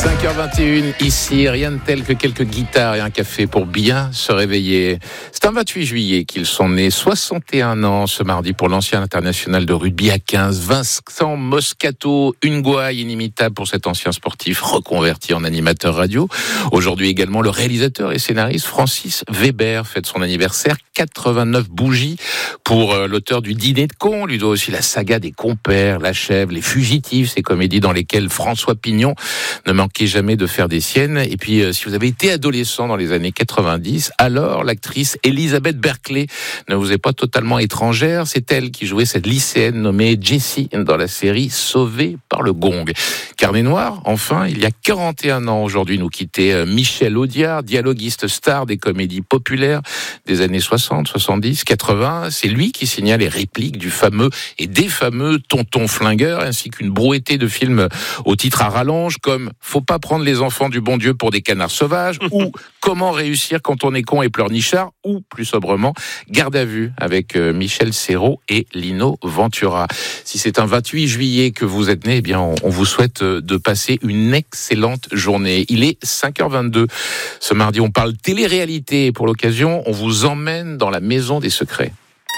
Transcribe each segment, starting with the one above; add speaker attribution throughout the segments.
Speaker 1: 5h21, ici, rien de tel que quelques guitares et un café pour bien se réveiller. C'est un 28 juillet qu'ils sont nés, 61 ans ce mardi pour l'ancien international de rugby à 15, Vincent Moscato, une gouaille inimitable pour cet ancien sportif reconverti en animateur radio. Aujourd'hui également, le réalisateur et scénariste Francis Weber fête son anniversaire, 89 bougies pour l'auteur du Dîner de cons. Lui doit aussi la saga des compères, La Chèvre, Les Fugitifs, ces comédies dans lesquelles François Pignon ne manquez jamais de faire des siennes. Et puis, si vous avez été adolescent dans les années 90, alors l'actrice Elisabeth Berkley ne vous est pas totalement étrangère. C'est elle qui jouait cette lycéenne nommée Jessie dans la série Sauvée par le Gong. Carnet noir, enfin, il y a 41 ans aujourd'hui, nous quittait Michel Audiard, dialoguiste star des comédies populaires des années 60, 70, 80. C'est lui qui signa les répliques du fameux et des fameux Tonton Flingueur, ainsi qu'une brouettée de films au titre à rallonge, comme Faut pas prendre les enfants du bon Dieu pour des canards sauvages, ou Comment réussir quand on est con et pleurnichard, ou plus sobrement, Garde à vue avec Michel Serrault et Lino Ventura. Si c'est un 28 juillet que vous êtes né, eh bien, on vous souhaite de passer une excellente journée. Il est 5h22. Ce mardi, on parle télé-réalité. Pour l'occasion, on vous emmène dans la maison des secrets.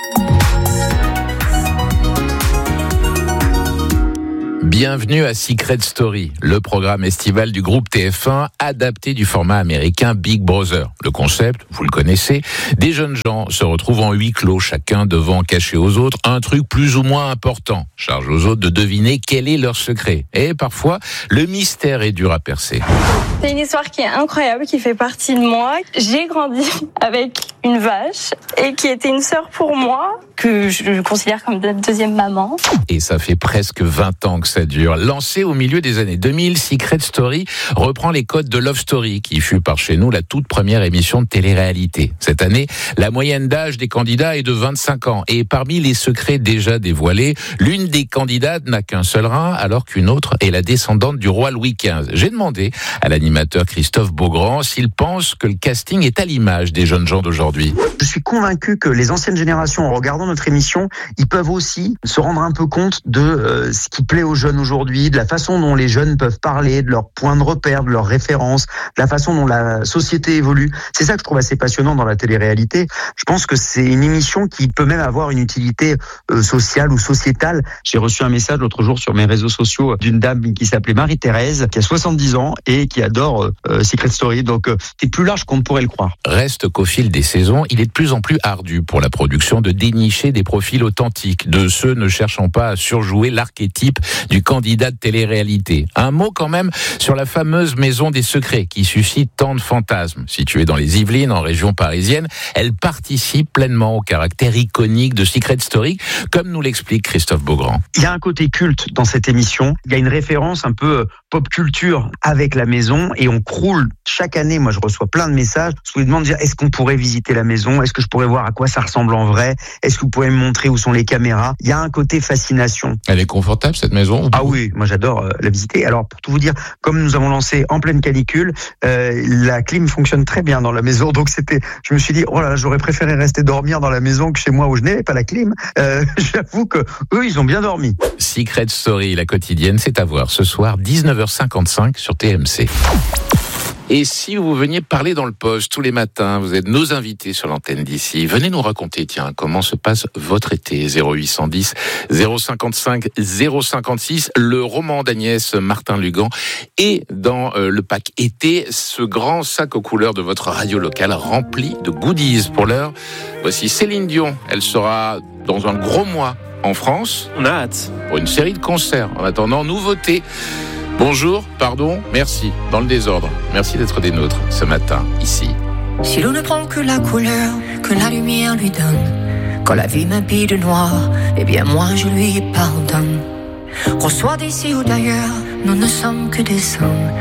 Speaker 1: Bienvenue à Secret Story, le programme estival du groupe TF1, adapté du format américain Big Brother. Le concept, vous le connaissez, des jeunes gens se retrouvent en huis clos, chacun devant cacher aux autres un truc plus ou moins important. Charge aux autres de deviner quel est leur secret. Et parfois, le mystère est dur à percer.
Speaker 2: C'est une histoire qui est incroyable, qui fait partie de moi. J'ai grandi avec une vache et qui était une sœur pour moi, que je considère comme la deuxième maman.
Speaker 1: Et ça fait presque 20 ans que ça dure. Lancé au milieu des années 2000, Secret Story reprend les codes de Love Story, qui fut par chez nous la toute première émission de télé-réalité. Cette année, la moyenne d'âge des candidats est de 25 ans. Et parmi les secrets déjà dévoilés, l'une des candidates n'a qu'un seul rein, alors qu'une autre est la descendante du roi Louis XV. J'ai demandé à l'animateur Christophe Beaugrand s'il pense que le casting est à l'image des jeunes gens d'aujourd'hui.
Speaker 3: Je suis convaincu que les anciennes générations, en regardant notre émission, ils peuvent aussi se rendre un peu compte de ce qui plaît aux jeunes aujourd'hui, de la façon dont les jeunes peuvent parler, de leurs points de repère, de leurs références, de la façon dont la société évolue. C'est ça que je trouve assez passionnant dans la télé-réalité. Je pense que c'est une émission qui peut même avoir une utilité sociale ou sociétale. J'ai reçu un message l'autre jour sur mes réseaux sociaux d'une dame qui s'appelait Marie-Thérèse, qui a 70 ans et qui adore Secret Story. Donc, c'est plus large qu'on ne pourrait le croire.
Speaker 1: Reste qu'au fil des saisons, il est de plus en plus ardu pour la production de dénicher des profils authentiques, de ceux ne cherchant pas à surjouer l'archétype du candidat de télé-réalité. Un mot quand même sur la fameuse maison des secrets qui suscite tant de fantasmes. Située dans les Yvelines, en région parisienne, elle participe pleinement au caractère iconique de Secret Story, comme nous l'explique Christophe Beaugrand.
Speaker 3: Il y a un côté culte dans cette émission. Il y a une référence un peu pop culture avec la maison et on croule. Chaque année, moi je reçois plein de messages où ils demandent est-ce qu'on pourrait visiter la maison? Est-ce que je pourrais voir à quoi ça ressemble en vrai? Est-ce que vous pouvez me montrer où sont les caméras? Il y a un côté fascination.
Speaker 1: Elle est confortable cette maison?
Speaker 3: Ah oui, moi j'adore la visiter. Alors pour tout vous dire, comme nous avons lancé en pleine canicule, la clim fonctionne très bien dans la maison. Donc je me suis dit, oh là là, j'aurais préféré rester dormir dans la maison que chez moi où je n'avais pas la clim. J'avoue que eux, ils ont bien dormi.
Speaker 1: Secret Story, la quotidienne, c'est à voir ce soir 19h55 sur TMC. Et si vous veniez parler dans le poste tous les matins, vous êtes nos invités sur l'antenne d'ici. Venez nous raconter, comment se passe votre été. 0810 055 056. Le roman d'Agnès Martin-Lugan est dans le pack été, ce grand sac aux couleurs de votre radio locale rempli de goodies. Pour l'heure, voici Céline Dion. Elle sera dans un gros mois en France.
Speaker 4: On a hâte.
Speaker 1: Pour une série de concerts. En attendant, nouveauté. Bonjour, pardon, merci, dans le désordre. Merci d'être des nôtres ce matin, ici.
Speaker 5: Si l'on ne prend que la couleur que la lumière lui donne, quand la vie m'habille de noir, eh bien moi je lui pardonne. Qu'on soit d'ici ou d'ailleurs, nous ne sommes que des hommes.